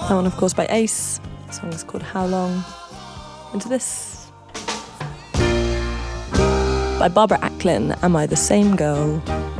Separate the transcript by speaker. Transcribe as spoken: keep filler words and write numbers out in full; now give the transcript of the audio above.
Speaker 1: That one, of course, by Ace. The song is called How Long. Into this. By Barbara Acklin, Am I the Same Girl?